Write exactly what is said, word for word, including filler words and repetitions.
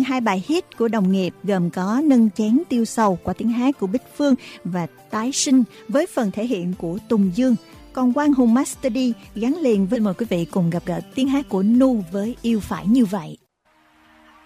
hai bài hit của đồng nghiệp gồm có Nâng chén tiêu sầu qua tiếng hát của Bích Phương và Tái sinh với phần thể hiện của Tùng Dương. Còn Quang Hùng Master D gắn liền với, mời quý vị cùng gặp gỡ tiếng hát của Nu với Yêu Phải Như Vậy.